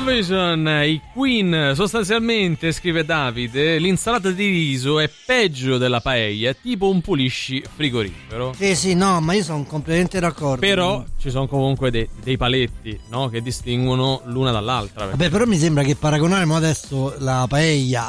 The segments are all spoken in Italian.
One Vision, i Queen. Sostanzialmente, scrive Davide, l'insalata di riso è peggio della paella, tipo un pulisci frigorifero. Sì, no, ma io sono completamente d'accordo. Però ci sono comunque dei paletti, no, che distinguono l'una dall'altra. Vabbè, però mi sembra che paragonare adesso la paella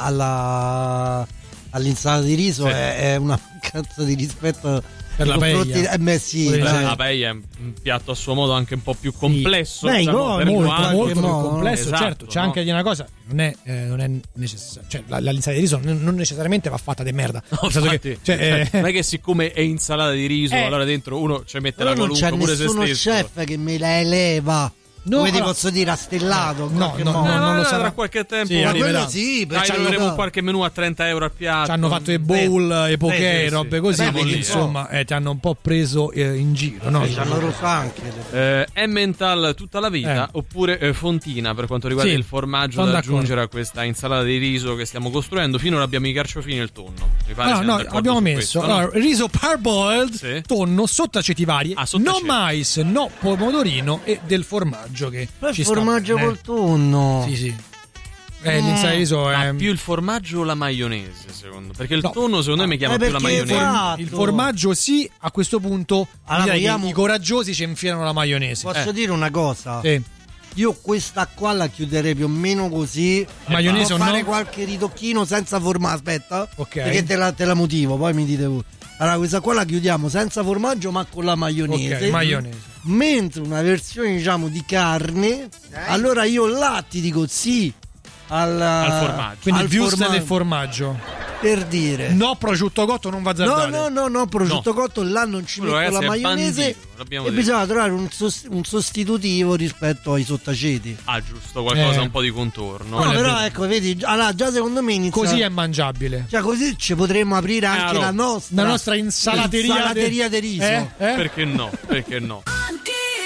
all'insalata di riso è una cazzo di rispetto per la paella. Sì, la paella è un piatto a suo modo anche un po' più complesso. Beh, molto più complesso, esatto, certo. C'è anche una cosa, non è necessario. Cioè, l'insalata di riso non necessariamente va fatta di merda. No, infatti, non è che siccome è insalata di riso, allora dentro uno ci mette la qualunque pure se stesso. Non c'è nessuno chef che me la eleva. No, come ti posso dire, a stellato? No, non lo sarà tra qualche tempo. Sì, quello sì, avremo qualche menù a 30 euro al piatto. Ci hanno fatto i bowl, i poké, robe così. Insomma, ti hanno un po' preso in giro. No? Ci hanno rotto anche. Emmental tutta la vita oppure fontina per quanto riguarda il formaggio da aggiungere a questa insalata di riso che stiamo costruendo. Finora abbiamo i carciofini e il tonno. Mi pare abbiamo messo riso parboiled, tonno, sottaceti vari, no mais, no pomodorino e del formaggio. Che il formaggio col tonno. Sì. L'insalata di riso è più il formaggio o la maionese, secondo? Perché il tonno secondo me mi chiama più la maionese. Esatto. Il formaggio sì, a questo punto i coraggiosi ci infilano la maionese. Posso dire una cosa? Sì. Io questa qua la chiuderei più o meno così. Maionese o no? Fare qualche ritocchino senza formaggio. Aspetta, perché te la motivo, poi mi dite voi. Allora questa qua la chiudiamo senza formaggio ma con la maionese. Maionese. Mentre una versione diciamo di carne, allora io là ti dico sì al formaggio. Quindi wurstel del formaggio. Per dire. No, prosciutto cotto non va azzardare. No, prosciutto cotto là non ci metto la maionese e bisogna trovare un sostitutivo rispetto ai sottaceti. Giusto, qualcosa un po' di contorno. No, però ecco, vedi, allora già secondo me inizia. Così è mangiabile. Cioè così ci potremmo aprire anche la nostra insalateria di riso. Perché no?